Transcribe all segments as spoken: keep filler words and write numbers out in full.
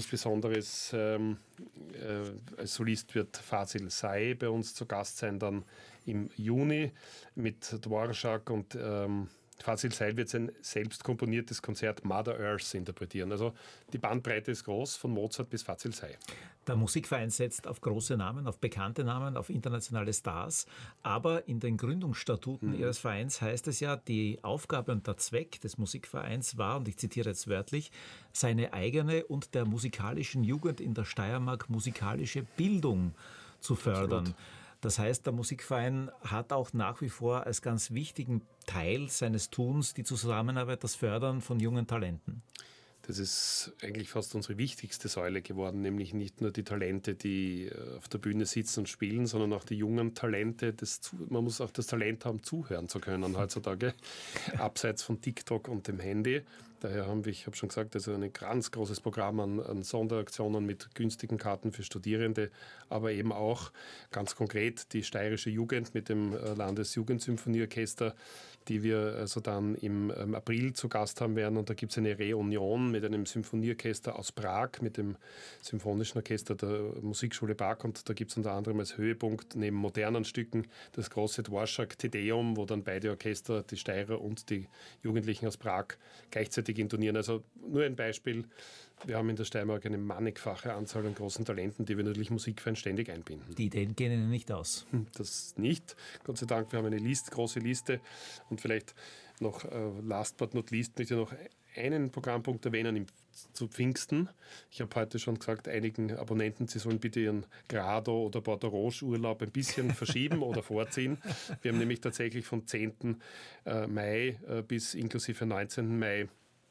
etwas Besonderes. Ähm, äh, als Solist wird Fazil Say bei uns zu Gast sein, dann im Juni mit Dvorak und ähm, Fazil Say wird sein selbst komponiertes Konzert Mother Earth interpretieren. Also die Bandbreite ist groß, von Mozart bis Fazil Say. Der Musikverein setzt auf große Namen, auf bekannte Namen, auf internationale Stars. Aber in den Gründungsstatuten mhm. Ihres Vereins heißt es ja, die Aufgabe und der Zweck des Musikvereins war, und ich zitiere jetzt wörtlich, seine eigene und der musikalischen Jugend in der Steiermark musikalische Bildung zu fördern. Absolut. Das heißt, der Musikverein hat auch nach wie vor als ganz wichtigen Teil seines Tuns die Zusammenarbeit, das Fördern von jungen Talenten. Das ist eigentlich fast unsere wichtigste Säule geworden, nämlich nicht nur die Talente, die auf der Bühne sitzen und spielen, sondern auch die jungen Talente. Das, man muss auch das Talent haben, zuhören zu können heutzutage, abseits von TikTok und dem Handy. Daher haben wir, ich habe schon gesagt, also ein ganz großes Programm an, an Sonderaktionen mit günstigen Karten für Studierende, aber eben auch ganz konkret die steirische Jugend mit dem Landesjugendsymphonieorchester, die wir also dann im, im April zu Gast haben werden. Und da gibt es eine Reunion mit einem Symphonieorchester aus Prag, mit dem Symphonischen Orchester der Musikschule Prag. Und da gibt es unter anderem als Höhepunkt neben modernen Stücken das große Dvorak Te Deum, wo dann beide Orchester, die Steirer und die Jugendlichen aus Prag, gleichzeitig intonieren. Also nur ein Beispiel. Wir haben in der Steiermark eine mannigfache Anzahl an großen Talenten, die wir natürlich Musikverein ständig einbinden. Die Ideen gehen Ihnen nicht aus? Das nicht. Gott sei Dank, wir haben eine Liste, große Liste. Und vielleicht noch, äh, last but not least, möchte ich noch einen Programmpunkt erwähnen im, zu Pfingsten. Ich habe heute schon gesagt, einigen Abonnenten, sie sollen bitte ihren Grado- oder Bordeaux-Urlaub ein bisschen verschieben oder vorziehen. Wir haben nämlich tatsächlich vom zehnten Mai äh, bis inklusive neunzehnten Mai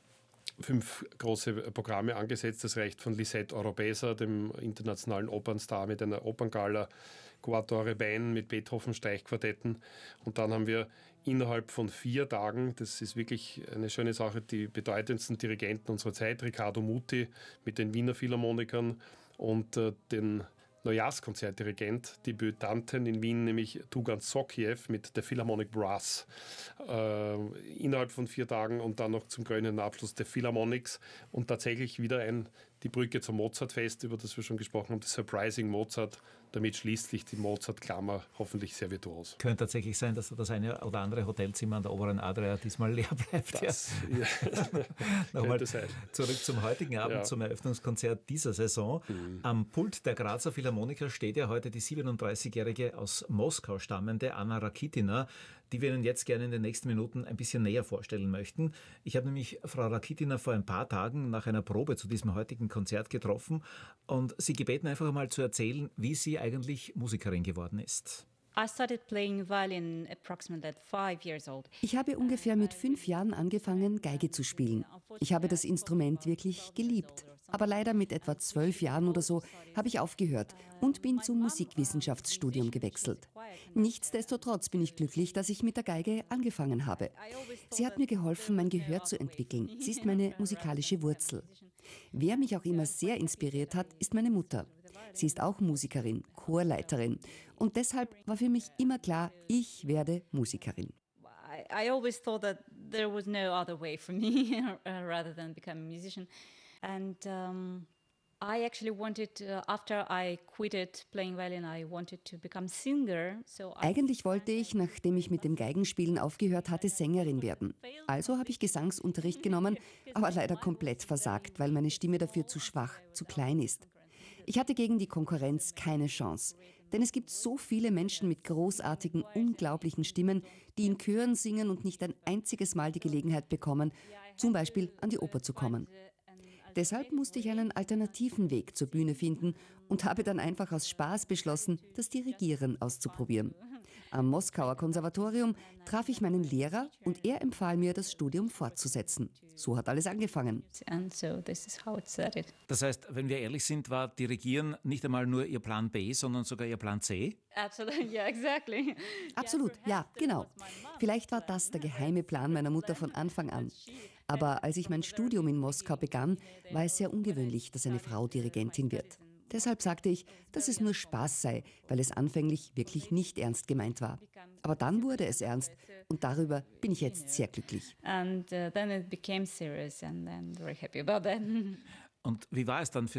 fünf große Programme angesetzt. Das reicht von Lisette Oropesa, dem internationalen Opernstar, mit einer Operngala, Quattro Rebellion mit Beethoven-Streichquartetten. Und dann haben wir innerhalb von vier Tagen, das ist wirklich eine schöne Sache, die bedeutendsten Dirigenten unserer Zeit, Riccardo Muti mit den Wiener Philharmonikern und äh, den Neujahrskonzertdirigent, Debütanten in Wien, nämlich Tugan Sokiev mit der Philharmonic Brass. Äh, innerhalb von vier Tagen und dann noch zum krönenden Abschluss der Philharmonics und tatsächlich wieder ein, die Brücke zum Mozartfest, über das wir schon gesprochen haben, das Surprising Mozart. Damit schließt sich die Mozart-Klammer hoffentlich sehr virtuos. Könnte tatsächlich sein, dass das eine oder andere Hotelzimmer an der oberen Adria diesmal leer bleibt. Das, ja. Ja. Nochmal sein. Zurück zum heutigen Abend, ja. Zum Eröffnungskonzert dieser Saison. Mhm. Am Pult der Grazer Philharmoniker steht ja heute die siebenunddreißigjährige aus Moskau stammende Anna Rakitina, die wir Ihnen jetzt gerne in den nächsten Minuten ein bisschen näher vorstellen möchten. Ich habe nämlich Frau Rakitina vor ein paar Tagen nach einer Probe zu diesem heutigen Konzert getroffen und sie gebeten, einfach einmal zu erzählen, wie sie eigentlich Musikerin geworden ist. Ich habe ungefähr mit fünf Jahren angefangen, Geige zu spielen. Ich habe das Instrument wirklich geliebt. Aber leider mit etwa zwölf Jahren oder so habe ich aufgehört und bin zum Musikwissenschaftsstudium gewechselt. Nichtsdestotrotz bin ich glücklich, dass ich mit der Geige angefangen habe. Sie hat mir geholfen, mein Gehör zu entwickeln. Sie ist meine musikalische Wurzel. Wer mich auch immer sehr inspiriert hat, ist meine Mutter. Sie ist auch Musikerin, Chorleiterin. Und deshalb war für mich immer klar, ich werde Musikerin. I always thought that there was no other way for me rather than becoming a musician. And um, I actually wanted, uh, after I quitted playing violin, I wanted to become singer. So Eigentlich wollte ich, nachdem ich mit dem Geigenspielen aufgehört hatte, Sängerin werden. Also habe ich Gesangsunterricht genommen, aber leider komplett versagt, weil meine Stimme dafür zu schwach, zu klein ist. Ich hatte gegen die Konkurrenz keine Chance, denn es gibt so viele Menschen mit großartigen, unglaublichen Stimmen, die in Chören singen und nicht ein einziges Mal die Gelegenheit bekommen, zum Beispiel an die Oper zu kommen. Deshalb musste ich einen alternativen Weg zur Bühne finden und habe dann einfach aus Spaß beschlossen, das Dirigieren auszuprobieren. Am Moskauer Konservatorium traf ich meinen Lehrer und er empfahl mir, das Studium fortzusetzen. So hat alles angefangen. Das heißt, wenn wir ehrlich sind, war Dirigieren nicht einmal nur Ihr Plan B, sondern sogar Ihr Plan C? Absolut, yeah, exactly. Absolut, ja, genau. Vielleicht war das der geheime Plan meiner Mutter von Anfang an. Aber als ich mein Studium in Moskau begann, war es sehr ungewöhnlich, dass eine Frau Dirigentin wird. Deshalb sagte ich, dass es nur Spaß sei, weil es anfänglich wirklich nicht ernst gemeint war. Aber dann wurde es ernst und darüber bin ich jetzt sehr glücklich. And uh, then it became serious and I'm very happy about that. Und wie war es dann für